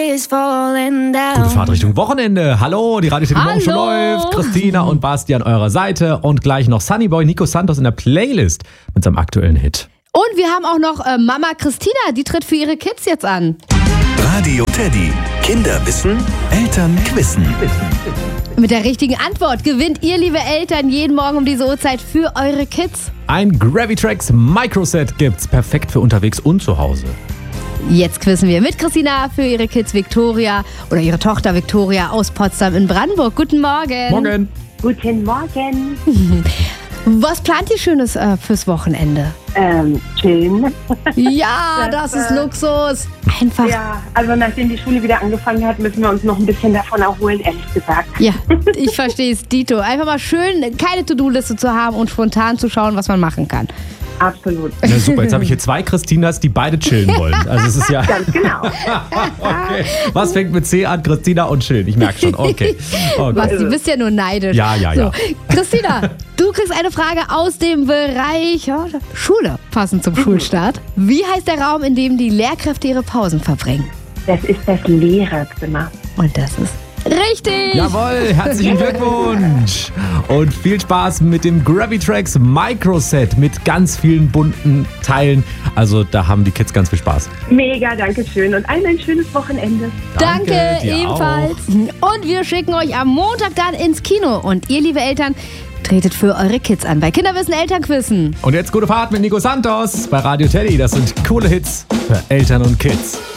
Gute Fahrt Richtung Wochenende. Hallo, die Radio City Morgen schon läuft. Christina und Basti an eurer Seite und gleich noch Sunnyboy Nico Santos in der Playlist mit seinem aktuellen Hit. Und wir haben auch noch Mama Christina, die tritt für ihre Kids jetzt an. Radio Teddy. Kinder wissen, Eltern quissen. Mit der richtigen Antwort gewinnt ihr, liebe Eltern, jeden Morgen um diese Uhrzeit für eure Kids. Ein Gravitrax Microset gibt's, perfekt für unterwegs und zu Hause. Jetzt quissen wir mit Christina für ihre Kids Victoria oder ihre Tochter Victoria aus Potsdam in Brandenburg. Guten Morgen. Morgen. Guten Morgen. Was plant ihr Schönes fürs Wochenende? Chillen. Ja, das ist Luxus. Einfach. Ja, also nachdem die Schule wieder angefangen hat, müssen wir uns noch ein bisschen davon erholen, ehrlich gesagt. Ja, ich verstehe es, Dito. Einfach mal schön, keine To-Do-Liste zu haben und spontan zu schauen, was man machen kann. Absolut. Na super, jetzt habe ich hier zwei Christinas, die beide chillen wollen. Also es ist ja... Ganz genau. Okay. Was fängt mit C an? Christina und chillen. Ich merke schon. Okay. Was, du bist ja nur neidisch. Ja. Christina, du kriegst eine Frage aus dem Bereich Schule, passend zum Schulstart. Wie heißt der Raum, in dem die Lehrkräfte ihre Pausen verbringen? Das ist das Lehrerzimmer. Und das ist richtig. Jawohl, herzlichen Glückwunsch. Und viel Spaß mit dem Gravitrax Microset mit ganz vielen bunten Teilen. Also da haben die Kids ganz viel Spaß. Mega, danke schön und allen ein schönes Wochenende. Danke dir ebenfalls. auch. Und wir schicken euch am Montag dann ins Kino. Und ihr, liebe Eltern, tretet für eure Kids an bei Kinderwissen Elternquissen. Und jetzt gute Fahrt mit Nico Santos bei Radio Teddy. Das sind coole Hits für Eltern und Kids.